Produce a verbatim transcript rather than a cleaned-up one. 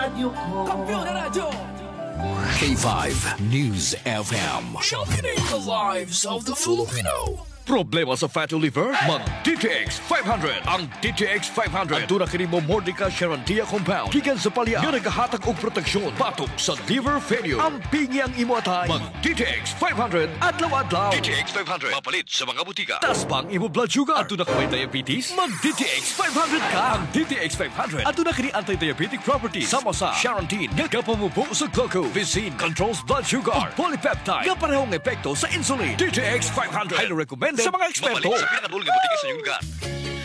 Kampiyon na radyo! K five News F M. Championing the lives of the Filipino. Problema sa fatty liver? Mag-D T X five hundred. Ang D T X five hundred. Ang tuna kini mo Mordica Charantia compound. Gikan sa palya. Nga nagahatag og proteksyon. Batok sa liver failure. Ang pingi ang imo atay. Mag-D T X five hundred. Adlaw-adlaw. D T X five hundred. Mapalit sa mga butika. Tas pang imo blood sugar. Ang tuna ka may diabetes? Mag-D T X five hundred ka. Ang D T X five hundred. Ang tuna kini anti-diabetic properties. Sama sa Charantine. Nga kapamubo sa glucose. Vicine controls blood sugar. Polypeptide. Nga parehong epekto sa insulin. D T X five hundred. Highly recommended sa mga eksperto. Mabalik sa pinakadulong butika sa iyong lugar.